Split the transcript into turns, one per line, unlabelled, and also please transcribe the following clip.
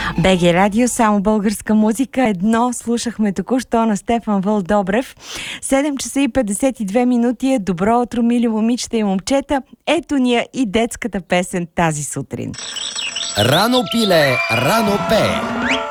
БГ Радио, само българска музика. Едно слушахме току-що на Стефан Вълдобрев. 7 часа и 52 минути е. Добро утро, мили момичета и момчета. Ето ни я и детската песен тази сутрин.
Рано пиле, рано пее.